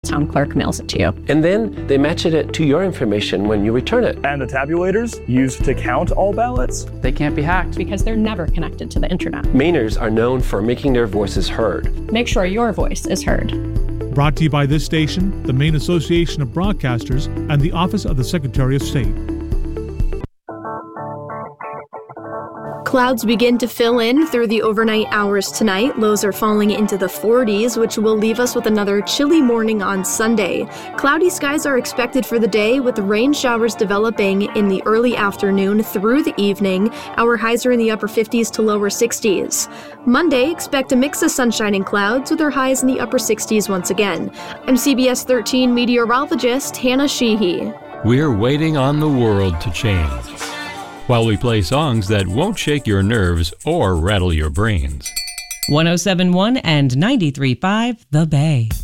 Town clerk mails it to you. And then they match it to your information when you return it. And the tabulators used to count all ballots? They can't be hacked. Because they're never connected to the internet. Mainers are known for making their voices heard. Make sure your voice is heard. Brought to you by this station, the Maine Association of Broadcasters, and the Office of the Secretary of State. Clouds begin to fill in through the overnight hours tonight. Lows are falling into the 40s, which will leave us with another chilly morning on Sunday. Cloudy skies are expected for the day, with rain showers developing in the early afternoon through the evening. Our highs are in the upper 50s to lower 60s. Monday, expect a mix of sunshine and clouds, with our highs in the upper 60s once again. I'm CBS 13 meteorologist Hannah Sheehy. We're waiting on the world to change, while we play songs that won't shake your nerves or rattle your brains. 107.1 and 93.5 The Bay.